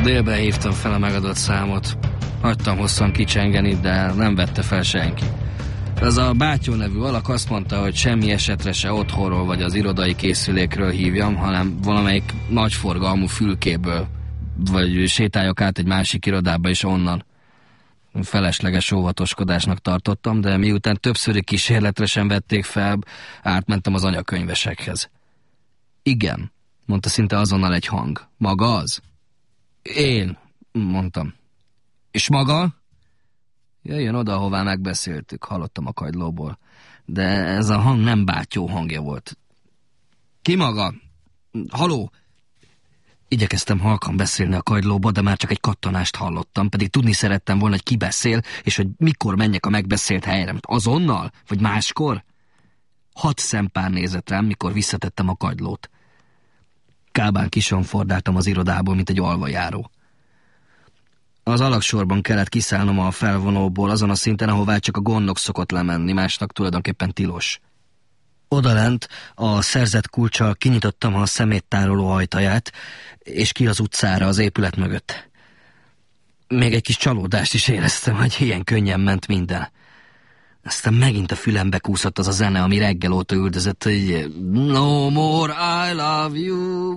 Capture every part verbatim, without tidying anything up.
Délben hívtam fel a megadott számot. Hagytam hosszan kicsengeni, de nem vette fel senki. Az a Bátyó nevű alak azt mondta, hogy semmi esetre se otthonról vagy az irodai készülékről hívjam, hanem valamelyik nagyforgalmú fülkéből, vagy sétáljak át egy másik irodába is onnan. Felesleges óvatoskodásnak tartottam, de miután többszöri kísérletre sem vették fel, átmentem az anyakönyvesekhez. Igen, mondta szinte azonnal egy hang. Maga az? Én, mondtam. És maga? Jöjjön oda, ahová megbeszéltük, hallottam a kagylóból. De ez a hang nem Bátyó hangja volt. Ki maga? Haló? Igyekeztem halkan beszélni a kagylóba, de már csak egy kattanást hallottam, pedig tudni szerettem volna, hogy ki beszél, és hogy mikor menjek a megbeszélt helyre. Azonnal? Vagy máskor? Hat szempár nézett rám, mikor visszatettem a kagylót. Kábán kisonfordáltam az irodából, mint egy alvajáró. Az alagsorban kellett kiszállnom a felvonóból azon a szinten, ahová csak a gondnok szokott lemenni, másnak tulajdonképpen tilos. Odalent a szerzett kulccsal kinyitottam a szeméttároló ajtaját, és ki az utcára az épület mögött. Még egy kis csalódást is éreztem, hogy ilyen könnyen ment minden. Aztán megint a fülembe kúszott az a zene, ami reggel óta üldözött, hogy No more I love you,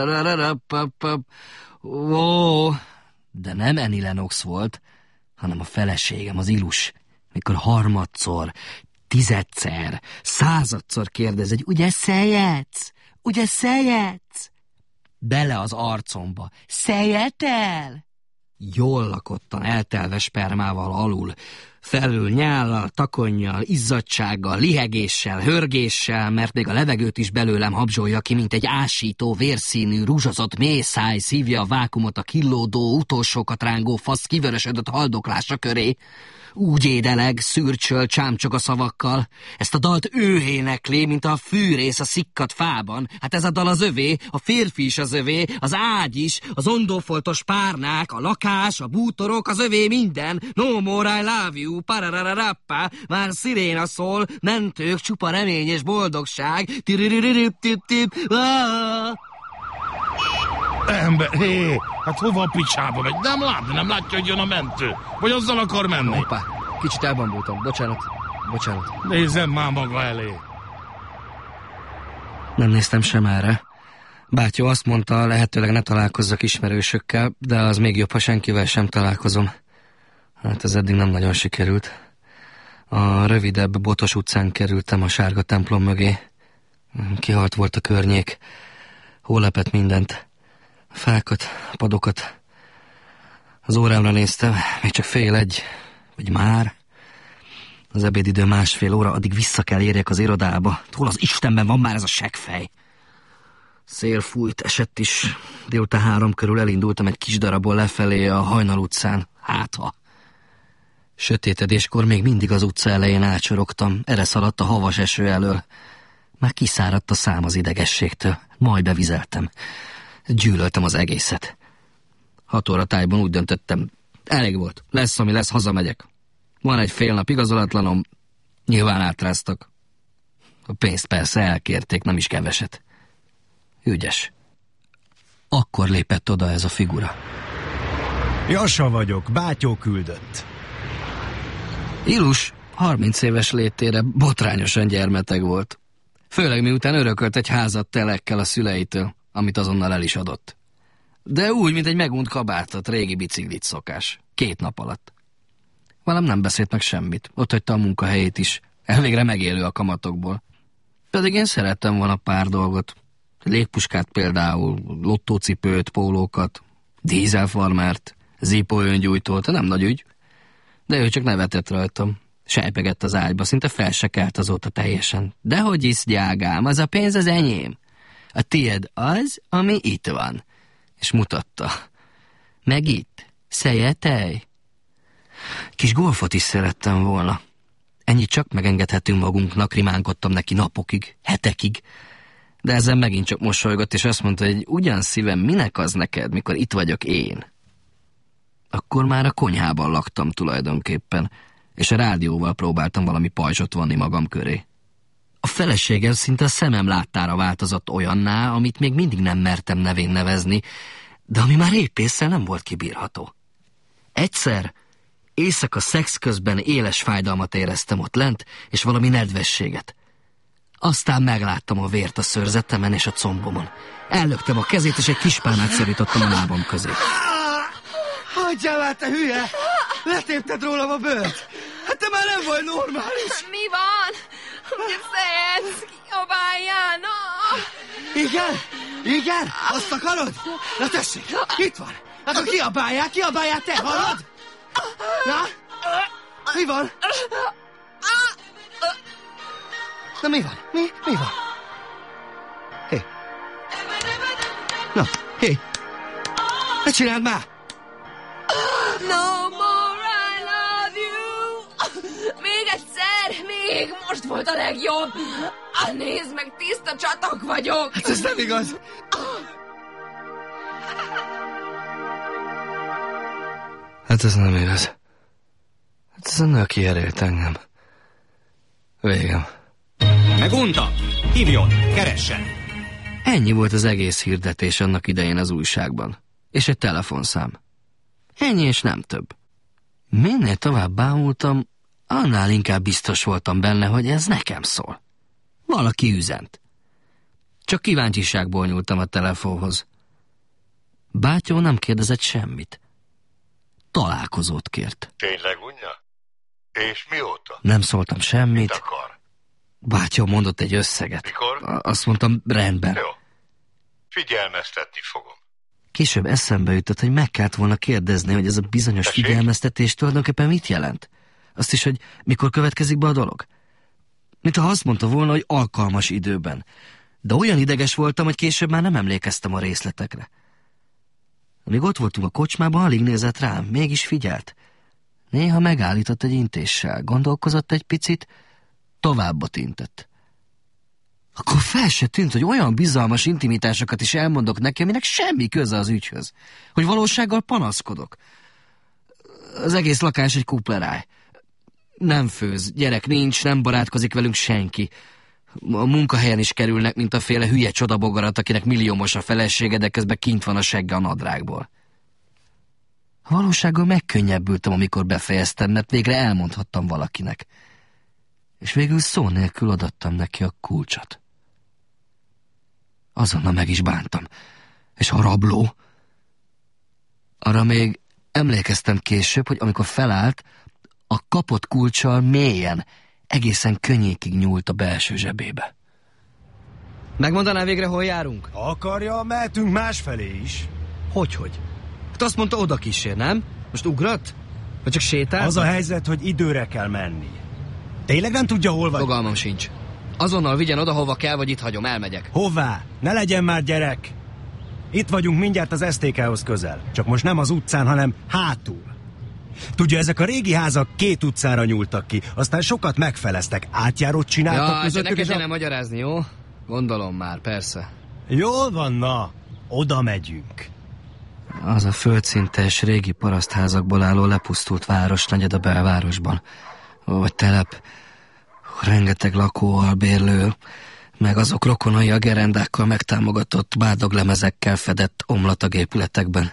oh. De nem Annie Lennox volt, hanem a feleségem, az Ilus, mikor harmadszor, tizedszer, századszor kérdez, hogy ugye szejetsz? Ugye szejetsz? Bele az arcomba. Szejetel? Jól lakottan, eltelve spermával alul, felül nyállal, takonnyal, izzadsággal, lihegéssel, hörgéssel, mert még a levegőt is belőlem habzsolja ki, mint egy ásító, vérszínű, rúzsozott mészáj szívja a vákumot a killódó, utolsókat rángó fasz kivörösödött haldoklása köré. Úgy édeleg, szürcsöl, csámcsog a szavakkal. Ezt a dalt ő énekli, mint a fűrész a szikkadt fában. Hát ez a dal az övé, a férfi is az övé, az ágy is, az ondófoltos párnák, a lakás, a bútorok, az övé minden. No more I love you, pararararappa, már sziréna szól, mentők, csupa remény és boldogság. Tiriririripp-tip-tip, Ember, hé, hát hova a picsába megy? Nem látni, nem látja, hogy jön a mentő. Vagy azzal akar menni? Hoppá, kicsit elbambultam. Bocsánat, bocsánat. Nézzen már maga elé. Nem néztem sem erre. Bátyó azt mondta, lehetőleg ne találkozzak ismerősökkel, de az még jobb, ha senkivel sem találkozom. Hát ez eddig nem nagyon sikerült. A rövidebb Botos utcán kerültem a sárga templom mögé. Kihalt volt a környék. Hólepett mindent. Fákat, padokat. Az órámra néztem, még csak fél egy, vagy már. Az ebédidő másfél óra, addig vissza kell érjek az irodába. Hol az Istenben van már ez a seggfej? Szél fújt, esett is. Délután három körül elindultam egy kis darabból lefelé a Hajnal utcán. Hátha. Sötétedéskor még mindig az utca elején ácsorogtam. Erre szaladt a havas eső elől. Már kiszáradt a szám az idegességtől. Majd bevizeltem. Gyűlöltem az egészet. Hat óra tájban úgy döntöttem, elég volt, lesz, ami lesz, hazamegyek. Van egy fél nap igazolatlanom, nyilván átráztak. A pénzt persze elkérték, nem is keveset. Ügyes. Akkor lépett oda ez a figura. Jassa vagyok, Bátyó küldött. Ilus harminc éves létére botrányosan gyermeteg volt. Főleg miután örökölt egy házat telekkel a szüleitől, amit azonnal el is adott. De úgy, mint egy megunt kabátot, régi biciklit szokás. Két nap alatt. Velem nem beszélt meg semmit. Ott hagyta a munkahelyét is. Elvégre megélő a kamatokból. Pedig én szerettem volna pár dolgot. Légpuskát például, lottócipőt, pólókat, dízelfarmert, Zippo öngyújtót, nem nagy ügy. De ő csak nevetett rajtam. Sejpegett az ágyba, szinte fel se kelt azóta teljesen. Dehogy is, gyágám, az a pénz az enyém. A tiéd az, ami itt van. És mutatta. Meg itt, szejetej. Kis golfot is szerettem volna. Ennyit csak megengedhetünk magunknak, rimánkodtam neki napokig, hetekig. De ezzel megint csak mosolygott, és azt mondta, hogy ugyan szívem, minek az neked, mikor itt vagyok én. Akkor már a konyhában laktam tulajdonképpen, és a rádióval próbáltam valami pajzsot vonni magam köré. A feleségem szinte a szemem láttára változott olyanná, amit még mindig nem mertem nevén nevezni, de ami már épp ésszel nem volt kibírható. Egyszer éjszaka szex közben éles fájdalmat éreztem ott lent, és valami nedvességet. Aztán megláttam a vért a szőrzetemen és a combomon. Ellöktem a kezét, és egy kispálmát szorítottam a lábam közé. Hagyjál már, te hülye! Letépted rólam a bőrt! Hát te már nem vagy normális! Mi van? Mit szeretsz? Kiabáljál, na! Igen? Igen? Azt akarod? Na tessék, itt van! Akkor kiabáljál, kiabáljál, te hallod? Na? Mi van? Na mi van? Mi? Mi van? Hé! Na, hé! Ne csináld már! No more I love you! Még egyszer, még most volt a legjobb! Ah, nézd meg, tiszta csatok vagyok! Hát ez nem igaz! Hát ez nem igaz. Hát ez a nő kierélt engem. Végem. Megunta! Hívjon! Keressen! Ennyi volt az egész hirdetés annak idején az újságban. És egy telefonszám. Ennyi és nem több. Minél tovább bámultam, annál inkább biztos voltam benne, hogy ez nekem szól. Valaki üzent. Csak kíváncsiságból nyúltam a telefonhoz. Bátyó nem kérdezett semmit. Találkozót kért. Tényleg unja? És mióta? Nem szóltam semmit. Mit akar? Bátyó mondott egy összeget. Mikor? Azt mondtam, rendben. Jó. Figyelmeztetni fogom. Később eszembe jutott, hogy meg kellett volna kérdezni, hogy ez a bizonyos Tessék? figyelmeztetés tulajdonképpen mit jelent. Azt is, hogy mikor következik be a dolog. Mintha azt mondta volna, hogy alkalmas időben. De olyan ideges voltam, hogy később már nem emlékeztem a részletekre. Amíg ott voltunk a kocsmában, alig nézett rám, mégis figyelt. Néha megállított egy intéssel, gondolkozott egy picit, továbbot intett. Akkor fel se tűnt, hogy olyan bizalmas intimitásokat is elmondok neki, aminek semmi köze az ügyhöz. Hogy valósággal panaszkodok. Az egész lakás egy kupleráj. Nem főz, gyerek nincs, nem barátkozik velünk senki. A munkahelyen is kerülnek, mint a féle hülye csodabogarat, akinek milliómos a felesége, de közben kint van a segge a nadrágból. A valósággal megkönnyebbültem, amikor befejeztem, mert végre elmondhattam valakinek. És végül szó nélkül adattam neki a kulcsot. Azonnal meg is bántam. És a rabló? Arra még emlékeztem később, hogy amikor felállt, a kapott kulccsal mélyen, egészen könnyékig nyúlt a belső zsebébe. Megmondaná végre, hol járunk? Ha akarja, mehetünk másfelé is. Hogyhogy? Hát azt mondta, oda kísér, nem? Most ugrat? Vagy csak sétál? Az a helyzet, hogy időre kell menni. Tényleg nem tudja, hol vagy? Fogalmam sincs. Azonnal vigyen oda, hova kell, vagy itt hagyom, elmegyek. Hová? Ne legyen már gyerek! Itt vagyunk mindjárt az es té ká-hoz közel. Csak most nem az utcán, hanem hátul. Tudja, ezek a régi házak két utcára nyúltak ki, aztán sokat megfeleztek, átjárót csináltak ja, közöttük. Ja, ne kezdjen a... el magyarázni, jó? Gondolom már, persze. Jól van, na, oda megyünk. Az a földszintes, régi parasztházakból álló lepusztult városnegyed a belvárosban. Vagy telep, rengeteg lakó, albérlő, meg azok rokonai a gerendákkal megtámogatott bádoglemezekkel fedett omlatag épületekben.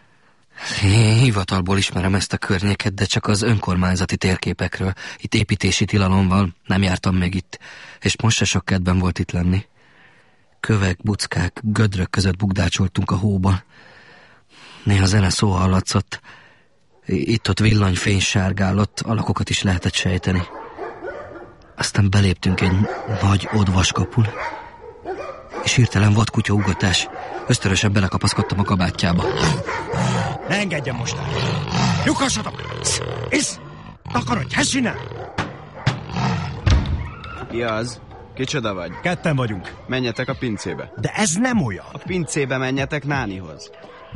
Én hivatalból ismerem ezt a környéket, de csak az önkormányzati térképekről. Itt építési tilalom van, nem jártam még itt, és most se sok kedvem volt itt lenni. Kövek, buckák, gödrök között bukdácsoltunk a hóban. Néha zene szó hallatszott. Itt-ott villanyfény sárgálott, alakokat is lehetett sejteni. Aztán beléptünk egy nagy odvaskapun, és hirtelen vadkutya ugatás. Ösztönösen belekapaszkodtam a kabátjába. Ne engedjen most el! Lyukassatok! Isz! Takarodj, hessine! Ki az? Kicsoda vagy? Ketten vagyunk. Menjetek a pincébe. De ez nem olyan. A pincébe menjetek Nánihoz.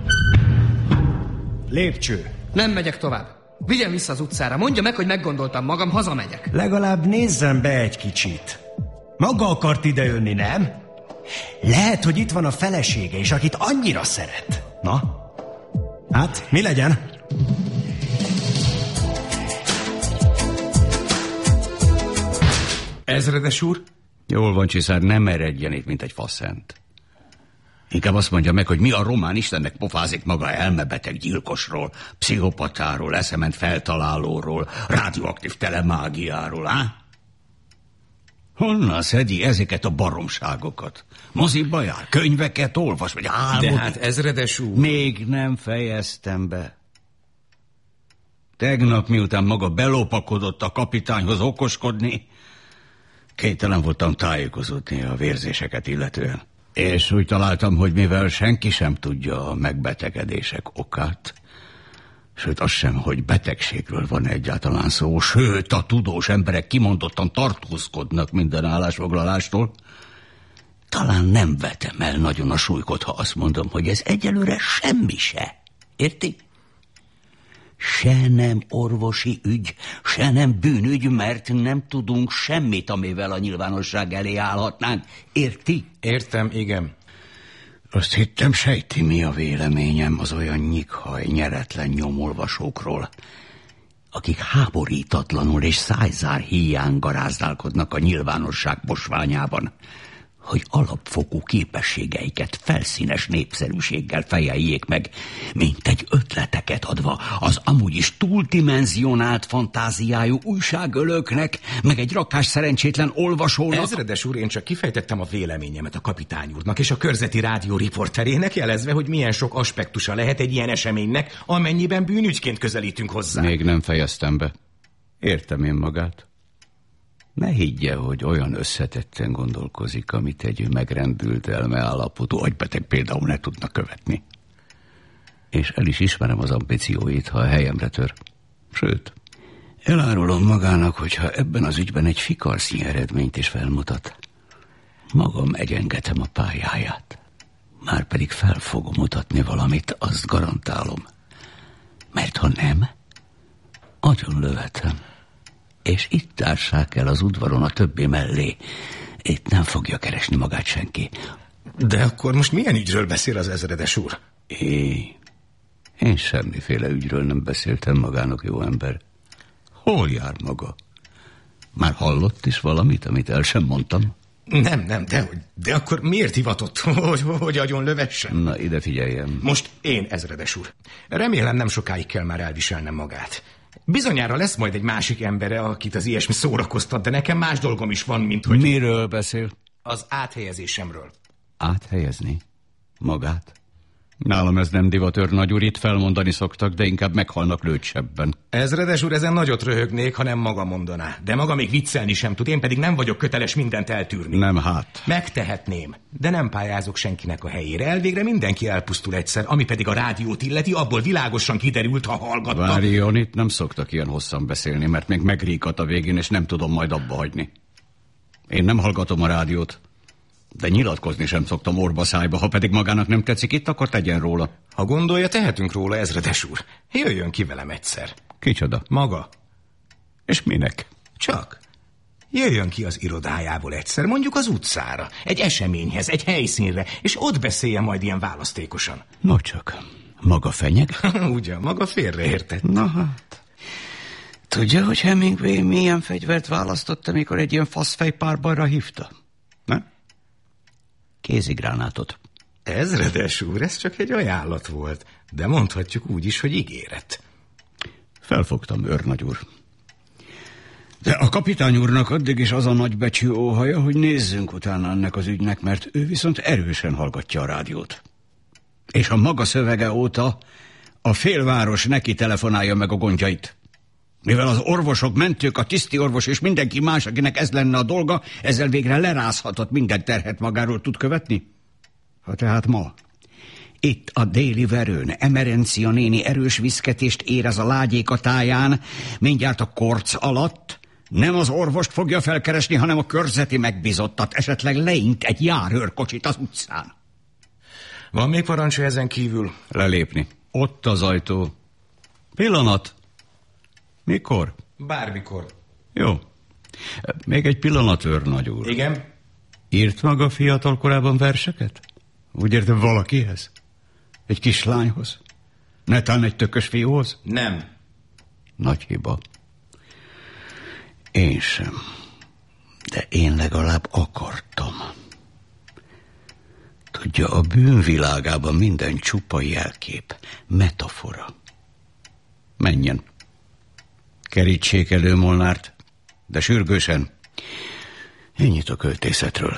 Lépcső. Nem megyek tovább. Vigyen vissza az utcára. Mondja meg, hogy meggondoltam magam, hazamegyek. Legalább nézzen be egy kicsit. Maga akart idejönni, nem? Lehet, hogy itt van a felesége is, akit annyira szeret. Na? Hát, mi legyen? Ezredes úr? Jól van, csiszár, nem eredjen itt, mint egy faszent. Inkább azt mondja meg, hogy mi a román istennek pofázik maga elmebeteg gyilkosról, pszichopatáról, eszement feltalálóról, radioaktív telemágiáról, á? Honnan szedi ezeket a baromságokat? Moziba jár, könyveket olvas, vagy álmodik? De hát ezredes úr... Még nem fejeztem be. Tegnap, miután maga belopakodott a kapitányhoz okoskodni, kénytelen voltam tájékozódni a vérzéseket illetően. És úgy találtam, hogy mivel senki sem tudja a megbetegedések okát, sőt azt sem, hogy betegségről van egyáltalán szó, sőt a tudós emberek kimondottan tartózkodnak minden állásfoglalástól, talán nem vetem el nagyon a súlykot, ha azt mondom, hogy ez egyelőre semmi se. Érti? Se nem orvosi ügy, se nem bűnügy, mert nem tudunk semmit, amivel a nyilvánosság elé állhatnánk. Érti? Értem, igen. Azt hittem, sejti, mi a véleményem az olyan nyikhaj, nyeretlen nyomolvasókról, akik háborítatlanul és szájzár híján garázdálkodnak a nyilvánosság bosványában, hogy alapfokú képességeiket felszínes népszerűséggel fejeljék meg, mint egy ötleteket adva az amúgy is túldimenzionált fantáziájú újságölőknek, meg egy rakás szerencsétlen olvasónak. Ezredes úr, én csak kifejtettem a véleményemet a kapitány úrnak és a körzeti rádió riporterének, jelezve, hogy milyen sok aspektusa lehet egy ilyen eseménynek, amennyiben bűnügyként közelítünk hozzá. Még nem fejeztem be. Értem én magát. Ne higgye, hogy olyan összetetten gondolkozik, amit egy megrendült elmeállapotú agybeteg például ne tudna követni. És el is ismerem az ambícióit, ha a helyemre tör. Sőt, elárulom magának, hogyha ebben az ügyben egy fikarsznyi eredményt is felmutat, magam egyengetem a pályáját. Márpedig fel fogom mutatni valamit, azt garantálom. Mert ha nem, agyon lövetem. És itt társák el az udvaron a többi mellé. Itt nem fogja keresni magát senki. De akkor most milyen ügyről beszél az ezredes úr? É, én semmiféle ügyről nem beszéltem magának, jó ember. Hol jár maga? Már hallott is valamit, amit el sem mondtam? Nem, nem, de, de akkor miért hivatott, hogy, hogy agyon lövessen? Na, ide figyeljem. Most én, ezredes úr. Remélem nem sokáig kell már elviselnem magát. Bizonyára lesz majd egy másik embere, akit az ilyesmi szórakoztat, de nekem más dolgom is van, mint hogy... Miről beszél? Az áthelyezésemről. Áthelyezni? Magát? Nálam ez nem divatőr, nagy úr, itt felmondani szoktak, de inkább meghalnak lőtsebben. Ezredes úr, ezen nagyot röhögnék, ha nem maga mondaná. De maga még viccelni sem tud, én pedig nem vagyok köteles mindent eltűrni. Nem hát. Megtehetném, de nem pályázok senkinek a helyére. Elvégre mindenki elpusztul egyszer, ami pedig a rádiót illeti, abból világosan kiderült, ha hallgatta. Várjon, itt nem szoktak ilyen hosszan beszélni, mert még megríkat a végén, és nem tudom majd abba hagyni. Én nem hallgatom a rádiót. De nyilatkozni sem szoktam orba szájba, ha pedig magának nem tetszik itt, akkor tegyen róla. Ha gondolja, tehetünk róla, ezredes úr. Jöjjön ki velem egyszer. Kicsoda? Maga. És minek? Csak. Jöjjön ki az irodájából egyszer, mondjuk az utcára, egy eseményhez, egy helyszínre, és ott beszéljen majd ilyen választékosan. No csak, maga fenyeg? Ugyan, maga félreértett. Na hát. Tudja, hogy Hemingway milyen fegyvert választott, amikor egy ilyen faszfejpárbarra hívta? Ne? Kézigránátot. Ezredes úr, ez csak egy ajánlat volt, de mondhatjuk úgy is, hogy ígéret. Felfogtam, őrnagy úr. De a kapitány úrnak addig is az a nagybecsű óhaja, hogy nézzünk utána ennek az ügynek, mert ő viszont erősen hallgatja a rádiót. És a maga szövege óta a félváros neki telefonálja meg a gondjait. Mivel az orvosok, mentők, a tiszti orvos és mindenki más, akinek ez lenne a dolga, ezzel végre lerázhatott, minden terhet magáról tud követni. Ha tehát ma itt a déli verőn Emerencia néni erős viszketést érez a lágyék a táján, mindjárt a korc alatt, nem az orvost fogja felkeresni, hanem a körzeti megbízottat, esetleg leint egy járőrkocsit az utcán. Van még parancsa ezen kívül? Lelépni. Ott az ajtó. Pillanat. Mikor? Bármikor. Jó. Még egy pillanat, őrnagy úr. Igen? Írt maga fiatal korában verseket? Úgy értem, valakihez? Egy kislányhoz? Netán egy tökös fiúhoz? Nem. Nagy hiba. Én sem. De én legalább akartam. Tudja, a bűnvilágában minden csupa jelkép, metafora. Menjen. Kerítsék elő Molnárt, de sürgősen. Ennyit a költészetről.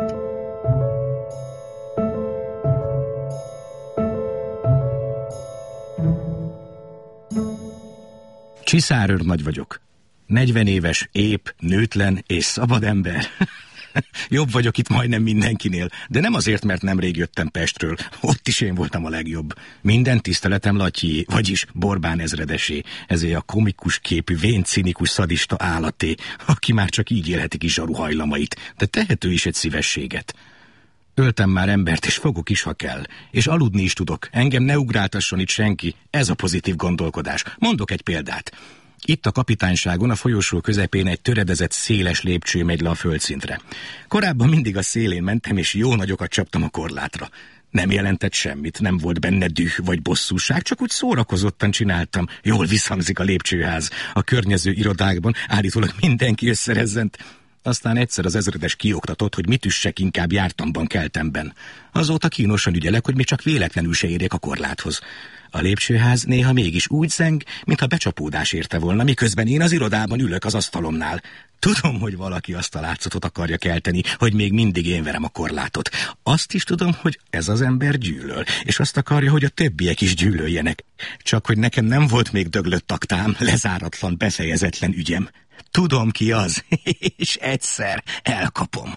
Csiszárőrnagy vagyok. negyven éves, ép, nőtlen és szabad ember. Jobb vagyok itt majdnem mindenkinél, de nem azért, mert nemrég jöttem Pestről. Ott is én voltam a legjobb. Minden tiszteletem Latyié, vagyis Borbán ezredesé. Ezért a komikus képű, vén cinikus szadista állaté, aki már csak így élheti ki zsaru hajlamait, de tehető is egy szívességet. Öltem már embert, és fogok is, ha kell. És aludni is tudok. Engem ne ugráltasson itt senki. Ez a pozitív gondolkodás. Mondok egy példát. Itt a kapitányságon a folyosó közepén egy töredezett széles lépcső megy le a földszintre. Korábban mindig a szélén mentem, és jó nagyokat csaptam a korlátra. Nem jelentett semmit, nem volt benne düh vagy bosszúság, csak úgy szórakozottan csináltam. Jól visszhangzik a lépcsőház. A környező irodákban állítólag mindenki összerezzent. Aztán egyszer az ezredes kioktatott, hogy mit üssek, inkább jártamban, keltemben. Azóta kínosan ügyelek, hogy még csak véletlenül se érjek a korláthoz. A lépcsőház néha mégis úgy zeng, mintha becsapódás érte volna, miközben én az irodában ülök az asztalomnál. Tudom, hogy valaki azt a látszatot akarja kelteni, hogy még mindig én verem a korlátot. Azt is tudom, hogy ez az ember gyűlöl, és azt akarja, hogy a többiek is gyűlöljenek. Csak hogy nekem nem volt még döglött aktám, lezáratlan, befejezetlen ügyem. Tudom, ki az, és egyszer elkapom.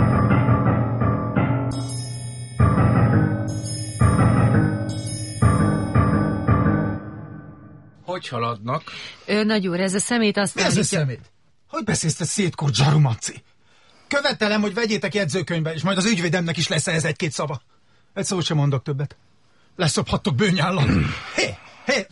Hogy haladnak? Őrnagy úr, ez a szemét azt Mi ez a szemét? Hogy beszélsz te szétkurt zsarumaci? Követelem, hogy vegyétek jegyzőkönyvbe, és majd az ügyvédemnek is lesz ez egy-két szava. Egy szót sem mondok többet. Leszophattok bőnyállat. Hé, hé,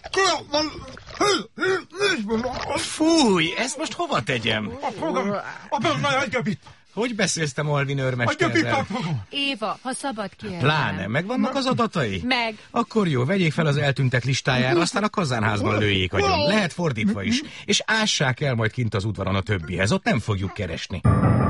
Fúj, ezt most hova tegyem? A bőnyáj egyebit. Hogy beszélsz te Malvin őrmesterrel? Éva, ha szabad kérnem. Pláne, megvannak az adatai? Meg. Akkor jó, vegyék fel az eltűntek listájára, aztán a kazánházban lőjék agyon. Lehet fordítva is. És ássák el majd kint az udvaron a többihez, ott nem fogjuk keresni.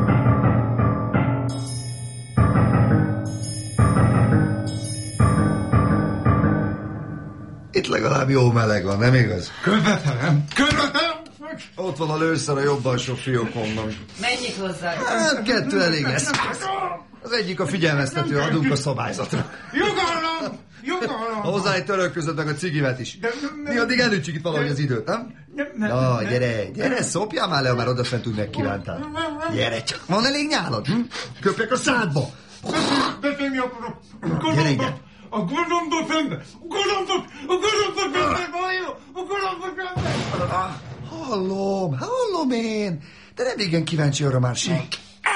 Itt legalább jó meleg van, nem igaz? Követelem, követelem! Ott van a lőszer a jobb alsó fiókomban. Menjünk hozzá. Hát kettő elég lesz. Az egyik a figyelmeztető, adunk a szabályzatra. Jogalom! Jogalom! Hozzá egy törölközött meg a cigivet is. Mi addig elütsük itt valahogy az időt, nem? Na, gyere, gyere, szopjál már le, ha már odafent úgy megkívántál. Gyere csak, van elég nyálad? Hm? Köpjek a szádba. Beszélni akarok. Gyere ide. A goromba szembe! A goromba! A goromba szembe! A goromba szembe! Hallom, hallom én. De nem igen kíváncsi arra már senki.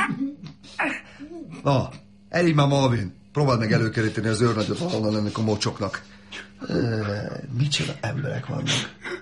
Na, elég már Malvin. Próbáld meg előkeríteni az őrnagyot valahonnan ennek a mocsoknak. Micsoda emberek vannak.